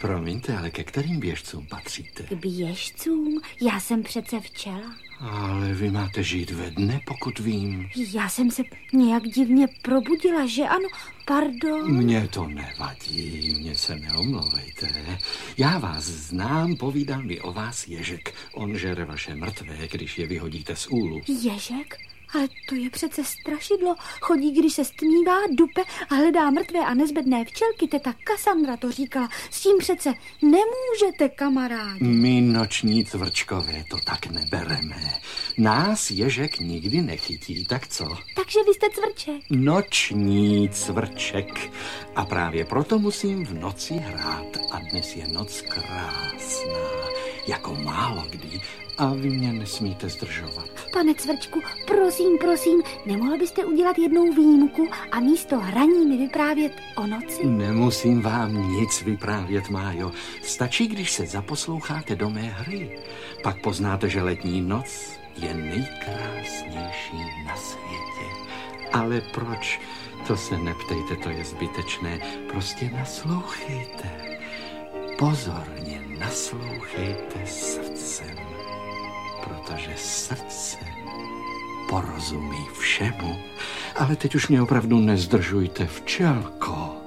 Promiňte, ale ke kterým běžcům patříte? K běžcům? Já jsem přece včela. Ale vy máte žít ve dne, pokud vím. Já jsem se nějak divně probudila, že ano? Pardon. Mně to nevadí, mně se neomlouvejte. Já vás znám, povídal mi o vás Ježek. On žere vaše mrtvé, když je vyhodíte z úlu. Ježek? Ale to je přece strašidlo. Chodí, když se stmívá, dupe a hledá mrtvé a nezbedné včelky. Teta Kasandra to říkala. S tím přece nemůžete, kamarádi. My noční cvrčkové to tak nebereme. Nás Ježek nikdy nechytí, tak co? Takže vy jste cvrček. Noční cvrček. A právě proto musím v noci hrát. A dnes je noc krásná, jako málo kdy. A vy mě nesmíte zdržovat. Pane cvrčku, prosím, nemohl byste udělat jednou výjimku a místo hraní mi vyprávět o noci? Nemusím vám nic vyprávět, Májo. Stačí, když se zaposloucháte do mé hry. Pak poznáte, že letní noc je nejkrásnější na světě. Ale proč? To se neptejte, to je zbytečné. Prostě naslouchejte. Pozorně naslouchejte srdcem. Protože srdce porozumí všemu. Ale teď už mě opravdu nezdržujte, včelko.